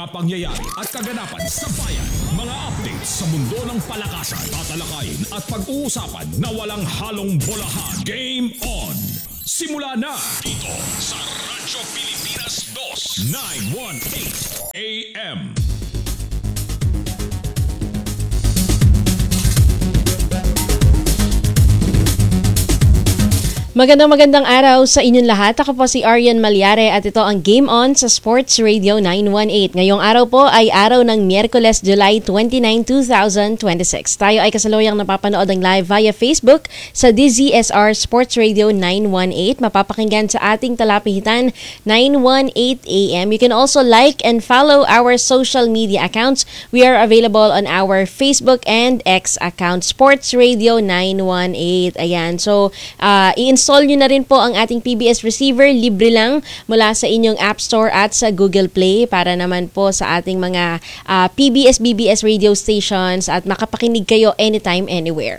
mga pangyayari at kaganapan sa bayan. Mga updates sa mundo ng palakasan, tatalakayin at pag-uusapan na walang halong bolahan. Game on! Simula na dito sa Radyo Pilipinas 2, 918 AM. Magandang araw sa inyong lahat. Ako po si Arian Malyare at ito ang Game On sa Sports Radio 918. Ngayong araw po ay araw ng Miyerkules, July 29, 2026. Tayo ay kasaluyang napapanood ng live via Facebook sa DZSR Sports Radio 918. Mapapakinggan sa ating talapihitan 918 AM. You can also like and follow our social media accounts. We are available on our Facebook and X account, Sports Radio 918. Ayan. So, i-install nyo na rin po ang ating PBS receiver. Libre lang mula sa inyong App Store at sa Google Play para naman po sa ating mga PBS-BBS radio stations at makapakinig kayo anytime, anywhere.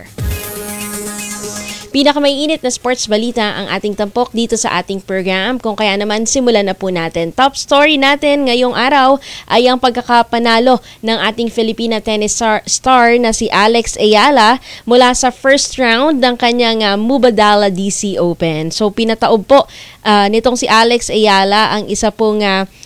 Pinakamaiinit na sports balita ang ating tampok dito sa ating program. Kung kaya naman, simulan na po natin. Top story natin ngayong araw ay ang pagkakapanalo ng ating Filipina tennis star na si Alex Ayala mula sa first round ng kanyang Mubadala DC Open. So pinataob po nitong si Alex Ayala ang isa pong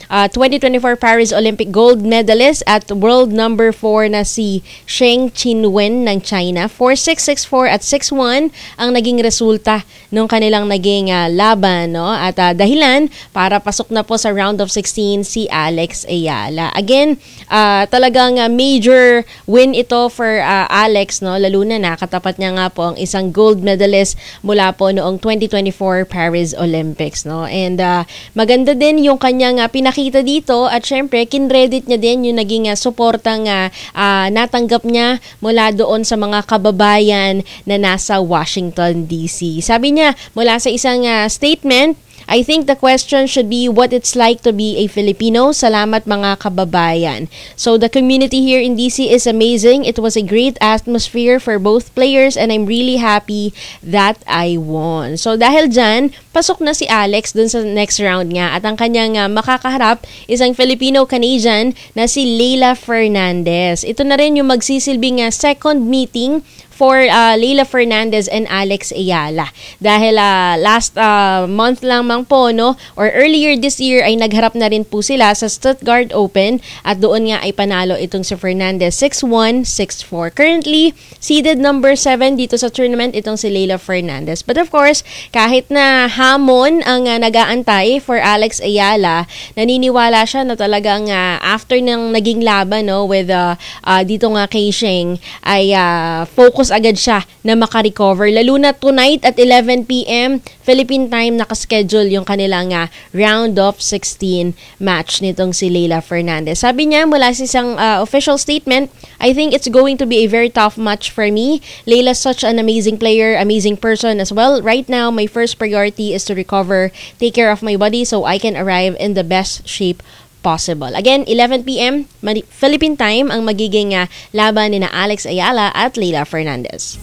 2024 Paris Olympic gold medalist at world number 4 na si Zheng Qinwen ng China. 4-6, 6-4 at 6-1 ang naging resulta ng kanilang naging laban, no? At dahilan para pasok na po sa round of 16 si Alex Ayala. Again, talagang major win ito for Alex, no? Lalo na nakatapat niya nga po ang isang gold medalist mula po noong 2024 Paris Olympics, no? And maganda din yung kanyang pinakita dito at syempre kinredit niya din yung naging suportang natanggap niya mula doon sa mga kababayan na nasa Washington DC. Sabi niya mula sa isang statement, I think the question should be what it's like to be a Filipino. Salamat mga kababayan. So the community here in DC is amazing. It was a great atmosphere for both players and I'm really happy that I won. So dahil dyan, pasok na si Alex dun sa next round nga at ang kanyang makakaharap isang Filipino-Canadian na si Leylah Fernandez. Ito na rin yung magsisilbing second meeting for Leylah Fernandez and Alex Ayala. Dahil last month lang po, no, or earlier this year ay nagharap na rin po sila sa Stuttgart Open at doon nga ay panalo itong si Fernandez 6-1, 6-4. Currently, seeded number 7 dito sa tournament itong si Leylah Fernandez. But of course, kahit na hamon ang nag-aantay for Alex Ayala, naniniwala siya na talagang after ng naging laban, no, with dito nga kay Zheng ay focus agad siya na makarecover. Lalo na tonight at 11 p.m. Philippine time nakaschedule yung kanilang round of 16 match nitong si Leylah Fernandez. Sabi niya mula sa isang official statement, I think it's going to be a very tough match for me. Leylah's such an amazing player, amazing person as well. Right now, my first priority is to recover, take care of my body so I can arrive in the best shape possible. Again, 11 p.m. Philippine time ang magiging laban ni na Alex Ayala at Leylah Fernandez.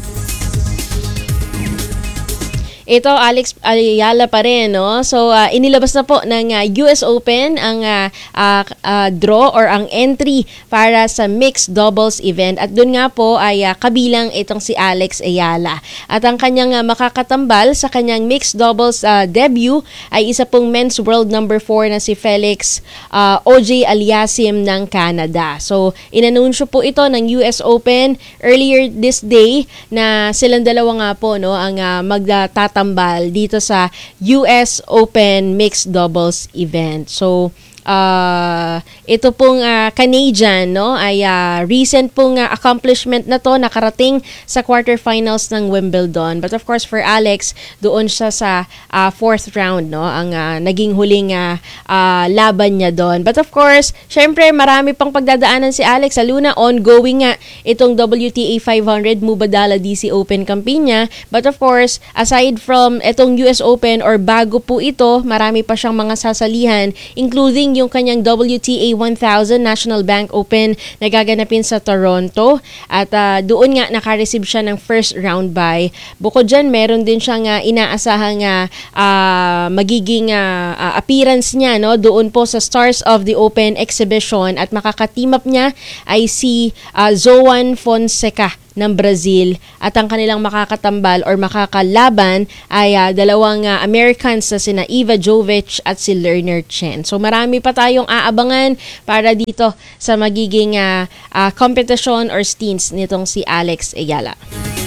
Ito, Alex Ayala pa rin, no? So, inilabas na po ng US Open ang draw or ang entry para sa mixed doubles event. At doon nga po ay kabilang itong si Alex Ayala. At ang kanyang makakatambal sa kanyang mixed doubles debut ay isa pong men's world number 4 na si Felix Auger-Aliassime ng Canada. So, inanunsyo po ito ng US Open earlier this day na silang dalawa nga po, no, ang magtatambal dito sa US Open Mixed Doubles event. So, ito pong Canadian, no, ay recent pong accomplishment na to, nakarating sa quarterfinals ng Wimbledon. But of course for Alex, doon siya sa fourth round, no, ang naging huling laban niya doon. But of course, syempre marami pang pagdadaanan si Alex. Lalo na ongoing nga itong WTA 500 Mubadala DC Open campaign niya. But of course, aside from itong US Open or bago po ito, marami pa siyang mga sasalihan, including yung kanyang WTA 1000 National Bank Open na gaganapin sa Toronto. At doon nga nakareceive siya ng first round bye. Bukod dyan, meron din siyang inaasahang magiging appearance niya, no, doon po sa Stars of the Open exhibition, at makaka-team up niya ay si Zoan Fonseca ng Brazil, at ang kanilang makakatambal or makakalaban ay dalawang Americans na sina Eva Jovic at si Lerner Chen. So marami pa tayong aabangan para dito sa magiging competition or stints nitong si Alex Ayala.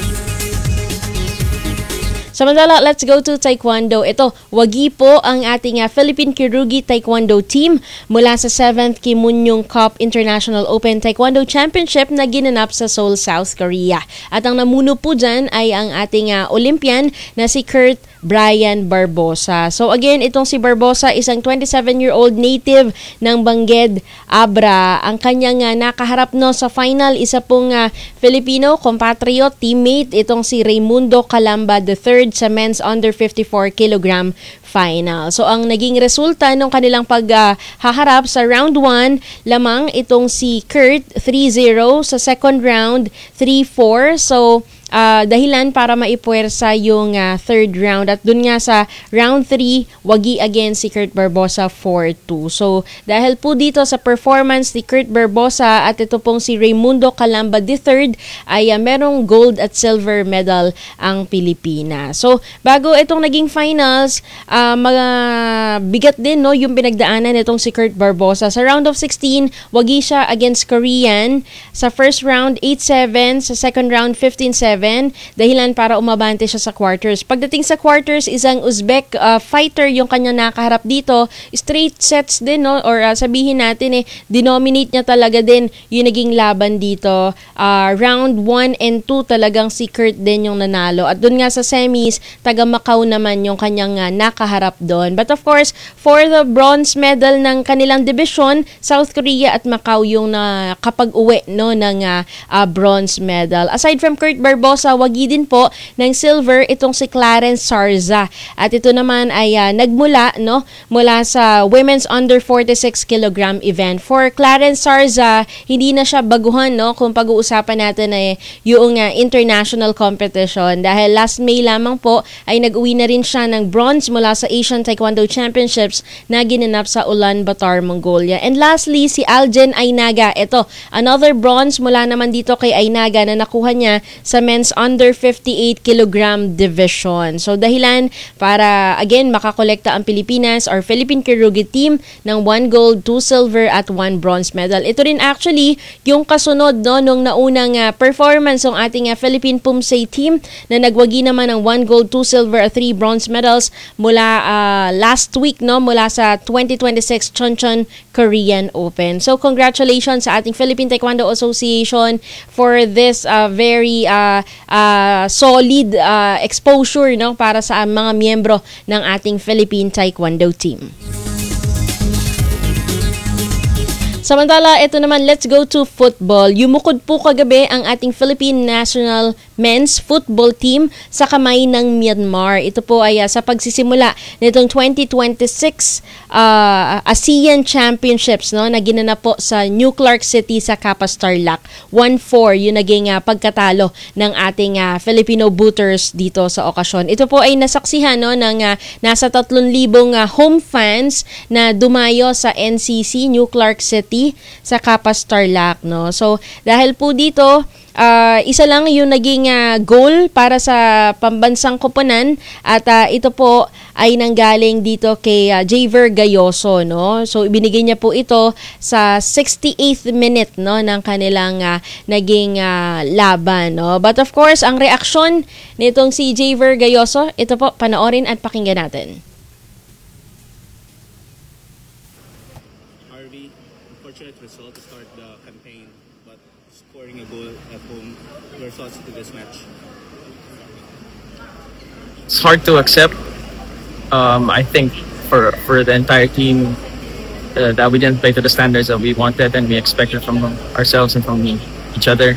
Samantala, let's go to Taekwondo. Ito, wagi po ang ating Philippine Kyorugi Taekwondo team mula sa 7th Kim Moon-young Cup International Open Taekwondo Championship na ginanap sa Seoul, South Korea. At ang namuno po dyan ay ang ating Olympian na si Kurt Brian Barbosa. So again, itong si Barbosa, isang 27-year-old native ng Bangged, Abra. Ang kanyang nakaharap sa final, isa pong Filipino compatriot, teammate, itong si Raimundo Calamba III sa men's under 54 kilogram final. So ang naging resulta ng kanilang paghaharap sa round 1, lamang itong si Kurt 3-0, sa second round 3-4. So dahilan para maipuwersa yung third round, at dun nga sa round 3 wagi again si Kurt Barbosa 4-2. So dahil po dito sa performance ni Kurt Barbosa at ito pong si Raimundo Calamba III ay merong gold at silver medal ang Pilipinas. So bago itong naging finals, bigat din yung pinagdaanan nitong si Kurt Barbosa. Sa round of 16 wagi siya against Korean. Sa first round 8-7, sa second round 15-7, dahilan para umabante siya sa quarters. Pagdating sa quarters, isang Uzbek fighter yung kanya nakaharap dito. Straight sets din, no? Or sabihin natin dinominate niya talaga din yung naging laban dito. Round 1 and 2 talagang si Kurt din yung nanalo. At dun nga sa semis, taga Macau naman yung kanyang nakaharap doon. But of course, for the bronze medal ng kanilang division, South Korea at Macau yung nakapag-uwi ng bronze medal. Aside from Kurt Barbosa, wagi din po ng silver itong si Clarence Sarza. At ito naman ay nagmula mula sa women's under 46 kilogram event. For Clarence Sarza, hindi na siya baguhan kung pag-uusapan natin ay yung international competition, dahil last May lamang po ay nag-uwi na rin siya ng bronze mula sa Asian Taekwondo Championships na ginanap sa Ulaanbaatar, Mongolia. And lastly, si Aljen Ainaga. Ito, another bronze mula naman dito kay Ainaga na nakuha niya sa men's under 58 kilogram division. So dahilan para again makakolekta ang Pilipinas or Philippine Kyorugi team ng 1 gold, 2 silver at 1 bronze medal. Ito rin actually yung kasunod nung naunang performance ng ating Philippine Pumsei team na nagwagi naman ng 1 gold, 2 silver at 3 bronze medals mula last week mula sa 2026 Chonchon Korean Open. So congratulations sa ating Philippine Taekwondo Association for this very solid exposure para sa mga miyembro ng ating Philippine Taekwondo team. Samantala, ito naman, let's go to football. Yumukod po kagabi ang ating Philippine National Men's Football Team sa kamay ng Myanmar. Ito po ay sa pagsisimula nitong 2026 ASEAN Championships na ginanap po sa New Clark City sa Capas Tarlac. 1-4 yung naging pagkatalo ng ating Filipino booters dito sa okasyon. Ito po ay nasaksihan ng nasa 3,000 home fans na dumayo sa NCC New Clark City sa Capas Tarlac. So dahil po dito, isa lang yung naging goal para sa pambansang koponan, at ito po ay nanggaling dito kay Javer Gayoso. So ibinigay niya po ito sa 68th minute ng kanilang naging laban. But of course, ang reaksyon nitong si Javer Gayoso, ito po, panoorin at pakinggan natin. Unfortunate result to start the campaign, but scoring a goal at home. Your thoughts to this match? It's hard to accept. I think for the entire team that we didn't play to the standards that we wanted and we expected from ourselves and from each other.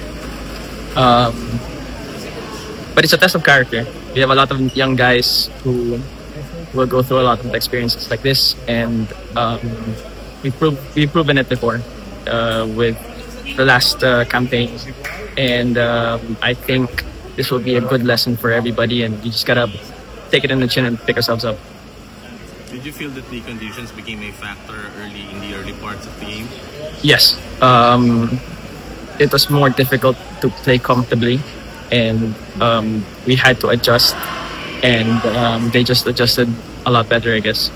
But it's a test of character. We have a lot of young guys who will go through a lot of experiences like this, and we've proven it before with the last campaign, and I think this will be a good lesson for everybody, and we just gotta take it in the chin and pick ourselves up. Did you feel that the conditions became a factor in the early parts of the game? Yes, it was more difficult to play comfortably, and we had to adjust, and they just adjusted a lot better, I guess.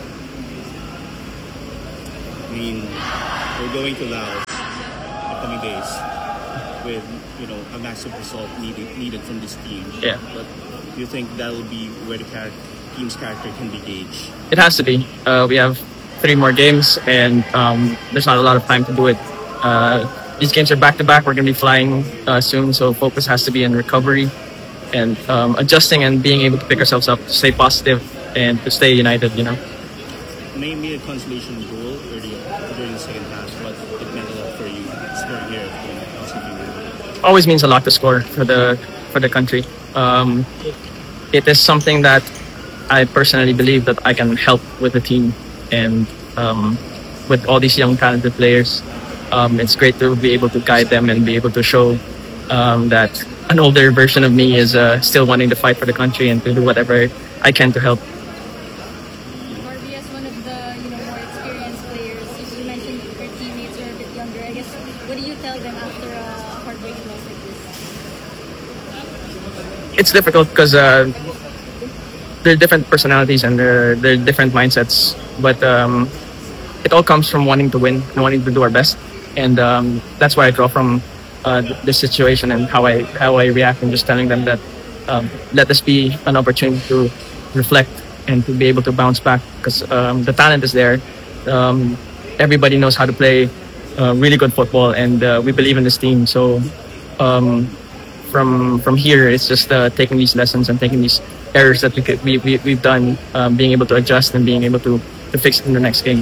I mean, we're going to Laos upcoming days with a massive result needed from this team. Yeah. But do you think that will be where the team's character can be gauged? It has to be. We have 3 more games, and there's not a lot of time to do it. These games are back to back. We're going to be flying soon, so focus has to be in recovery and adjusting and being able to pick ourselves up, to stay positive and to stay united. Maybe a consolation goal earlier during the second half, but it meant a lot for you scoring here. Always means a lot to score for the country. It is something that I personally believe that I can help with the team, and with all these young talented players, it's great to be able to guide them and be able to show that an older version of me is still wanting to fight for the country and to do whatever I can to help. Harvey, as one of the more experienced players, you mentioned your teammates are a bit younger. I guess, what do you tell them after a heartbreaking loss like this? It's difficult because they're different personalities and they're different mindsets, but it all comes from wanting to win and wanting to do our best, and that's why I draw from this situation and how I react, and just telling them that let this be an opportunity to reflect and to be able to bounce back, because the talent is there. Everybody knows how to play really good football, and we believe in this team. So from here, it's just taking these lessons and taking these errors that we've done, being able to adjust and being able to fix it in the next game.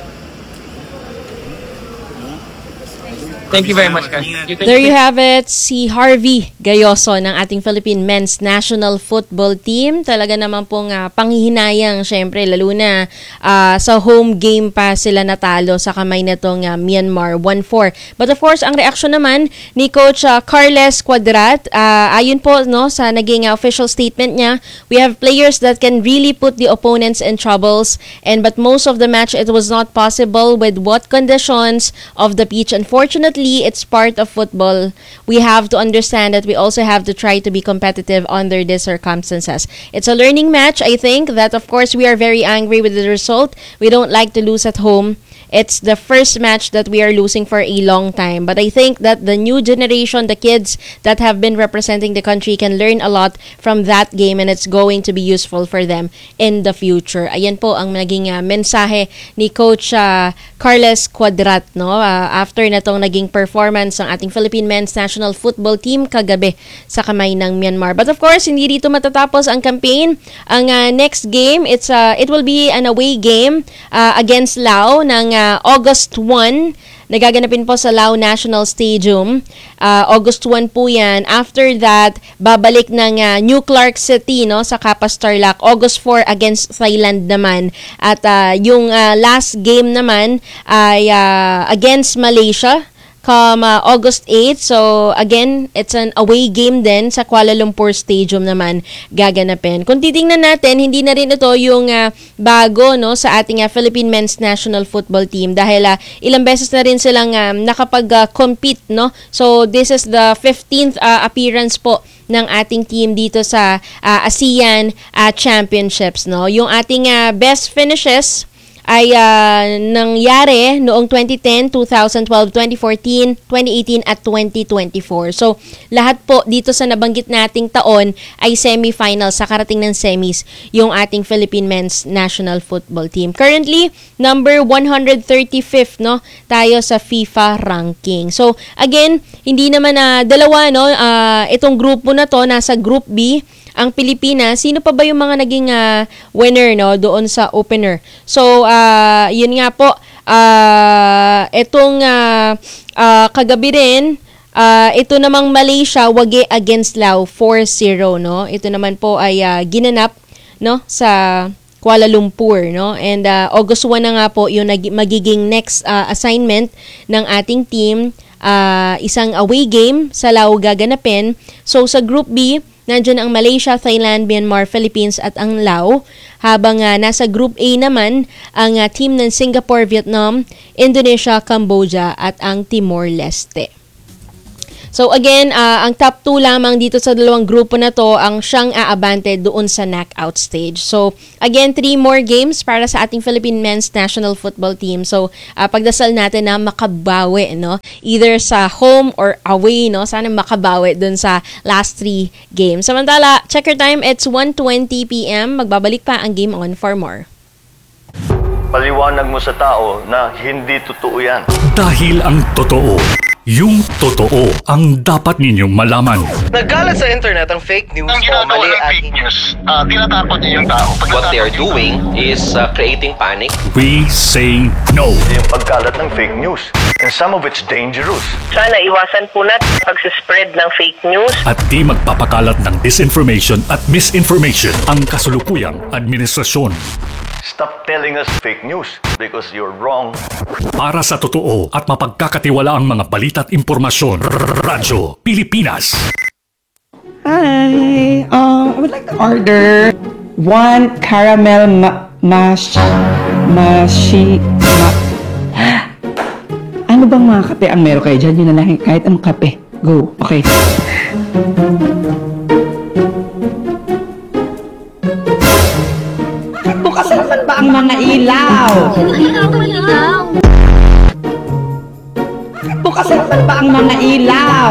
Thank you very much, guys. There you have it, si Harvey Gayoso ng ating Philippine Men's National Football Team. Talaga naman pong panghihinayang, syempre, lalo na sa home game pa sila natalo sa kamay na tong Myanmar 1-4. But of course, ang reaksyon naman ni Coach Carles Cuadrat, ayon po sa naging official statement niya, we have players that can really put the opponents in troubles, but most of the match, it was not possible with what conditions of the pitch. Unfortunately, it's part of football. We have to understand that we also have to try to be competitive under these circumstances. It's a learning match. I think that, of course, we are very angry with the result. We don't like to lose at home. It's the first match that we are losing for a long time. But I think that the new generation, the kids that have been representing the country, can learn a lot from that game, and it's going to be useful for them in the future. Ayan po ang naging mensahe ni Coach Carles Cuadrat after na tong naging performance ng ating Philippine Men's National Football Team kagabi sa kamay ng Myanmar. But of course, hindi dito matatapos ang campaign. Ang next game, it will be an away game against Laos ng August 1. Nagaganapin po sa Lao National Stadium. August 1 po yan. After that, babalik ng New Clark City sa Kapas Tarlac. August 4 against Thailand naman. At yung last game naman ay against Malaysia come August 8. So again, it's an away game din sa Kuala Lumpur Stadium naman gaganapin. Kung titingnan natin, hindi na rin ito yung bago sa ating Philippine Men's National Football Team, dahil ilang beses na rin silang nakapag-compete. So this is the 15th appearance po ng ating team dito sa ASEAN Championships. Yung ating best finishes ay nangyari noong 2010, 2012, 2014, 2018 at 2024. So, lahat po dito sa nabanggit nating taon ay semifinal, sa karating ng semis yung ating Philippine Men's National Football Team. Currently, number 135th tayo sa FIFA ranking. So, again, hindi naman dalawa itong grupo na to, nasa Group B ang Pilipinas. Sino pa ba yung mga naging winner doon sa opener? So, yun nga po, itong kagabi rin, ito namang Malaysia, wage against Laos, 4-0. Ito naman po ay ginanap sa Kuala Lumpur, no? And August 1 na nga po yung magiging next assignment ng ating team. Isang away game sa Lao gaganapin. So sa Group B, nandiyan ang Malaysia, Thailand, Myanmar, Philippines at ang Lao. Habang nasa Group A naman, ang team ng Singapore, Vietnam, Indonesia, Cambodia at ang Timor-Leste. So again, ang top 2 lamang dito sa dalawang grupo na to ang siyang aabante doon sa knockout stage. So again, 3 more games para sa ating Philippine Men's National Football Team. So pagdasal natin na makabawi, no? Either sa home or away, no? Sana makabawi doon sa last 3 games. Samantala, checker time, it's 1:20 p.m. Magbabalik pa ang Game On for more. Paliwanag mo sa tao na hindi totoo yan. Dahil ang totoo, yung totoo ang dapat ninyong malaman. Nagkalat sa internet ang fake news Ang o ginagawa mali ng at fake news, tinatakot niya yung tao. What they are doing is creating panic. We say no. Yung pagkalat ng fake news. And some of it's dangerous. Sana iwasan po natin pag-spread ng fake news. At di magpapakalat ng disinformation at misinformation ang kasulukuyang administrasyon. Stop telling us fake news because you're wrong. Para sa totoo at mapagkakatiwalaang mga balita at impormasyon, Radyo Pilipinas. Hi, I would like to order 1 caramel Ano bang mga kape ang meron kayo dyan? Yun na lang, kahit anong kape. Go, okay. Bukas naman ba ang mga ilaw? Bukas naman ba ang mga ilaw?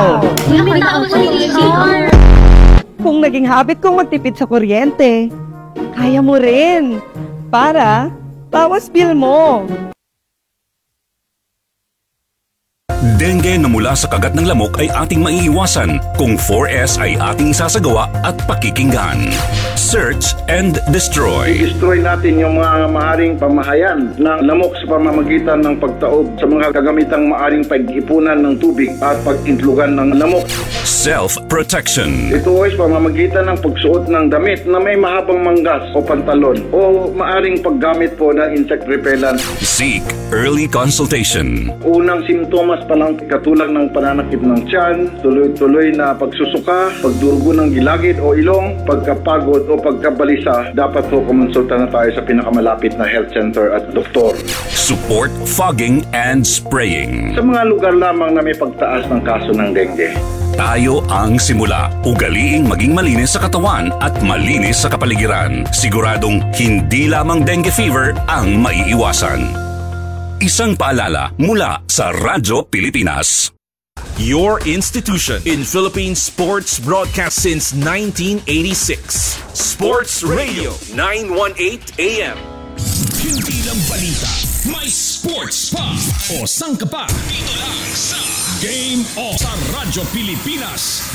Kung naging habit kong magtipid sa kuryente, kaya mo rin. Para bawas bill mo. Dengue na mula sa kagat ng lamok ay ating maiiwasan kung 4S ay ating isasagawa at pakikinggan. Search and destroy. I-destroy natin yung mga maaring pamahayan ng lamok sa pamamagitan ng pagtaob sa mga kagamitang maaring pag-ipunan ng tubig at pag-intlugan ng lamok. Self-protection. Ito ay pamamagitan ng pagsuot ng damit na may mahabang manggas o pantalon o maaring paggamit po ng insect repellent. Seek early consultation. Unang simptomas pa lang katulad ng pananakit ng tiyan, tuloy-tuloy na pagsusuka, pagdurugo ng gilagid o ilong, pagkapagod o pagkabalisa, dapat po kumonsulta na tayo sa pinakamalapit na health center at doktor. Support fogging and spraying. Sa mga lugar lamang na may pagtaas ng kaso ng dengue. Tayo ang simula. Ugaliing maging malinis sa katawan at malinis sa kapaligiran. Siguradong hindi lamang dengue fever ang maiiwasan. Isang paalala mula sa Radyo Pilipinas. Your institution in Philippine sports broadcast since 1986. Sports Radio 918 AM. Hindi lang balita, may sports pa. O saan ka pa? Dito lang sa Game On sa Radyo Pilipinas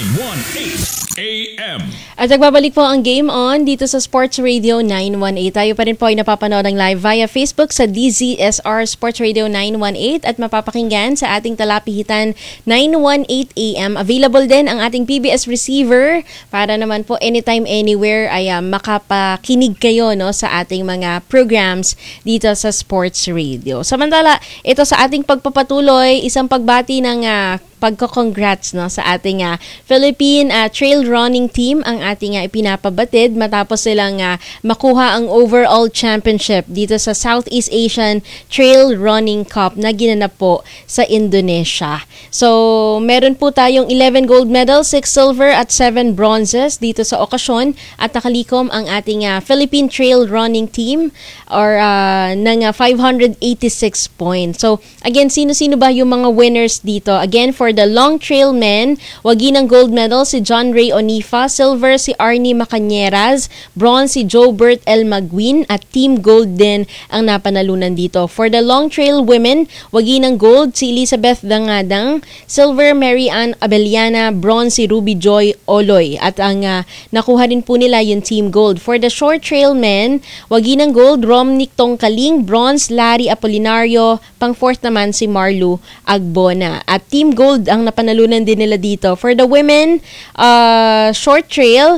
918 AM. At nagbabalik po ang Game On dito sa Sports Radio 918. Tayo pa rin po ay napapanood ng live via Facebook sa DZSR Sports Radio 918 at mapapakinggan sa ating talapihitan 918 AM. Available din ang ating PBS receiver para naman po anytime, anywhere ay makapakinig kayo, no, sa ating mga programs dito sa Sports Radio. Samantala, ito sa ating pagpapatuloy, isang pagbati ng pagko-congrats, no, sa ating Philippine trail running team ang ating ipinapabatid matapos silang makuha ang overall championship dito sa Southeast Asian Trail Running Cup na ginanap po sa Indonesia. So, meron po tayong 11 gold medals, 6 silver at 7 bronzes dito sa okasyon at nakalikom ang ating Philippine Trail Running Team or ng 586 points. So, again, sino-sino ba yung mga winners dito? Again, for the long trail men, wagi ng gold medal si John Ray Onifa, silver si Arnie Macañeras, bronze si Jobert L. Magwin at team gold din ang napanalunan dito. For the long trail women, wagi ng gold si Elizabeth Dangadang, silver Mary Ann Abeliana, bronze si Ruby Joy Oloy at ang nakuha rin po nila yung team gold. For the short trail men, wagi ng gold Romnick Tongkaling, bronze Larry Apolinario, pang fourth naman si Marlu Agbona at team gold ang napanalunan din nila dito. For the women, short trail,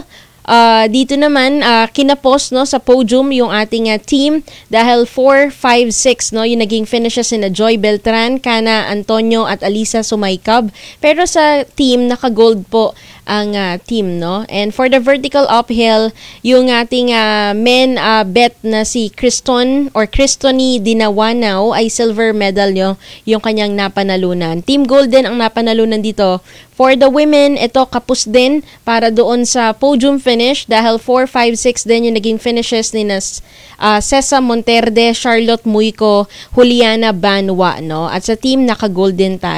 Dito naman, kinapos no, sa podium yung ating team dahil 4, 5, 6 no, yung naging finishes na Joy Beltran, Kana Antonio at Alisa Sumaykab. Pero sa team, naka-gold po ang team, no? And for the vertical uphill, yung ating men bet na si Cristoni Dinawanaw ay silver medal yung kanyang napanalunan. Team Gold din ang napanalunan dito. For the women, ito kapos din para doon sa podium finish dahil 4, 5, 6 din yung naging finishes ni Cesa Monterde, Charlotte Muico, Juliana Banwa, no? At sa team, naka-gold din tayo.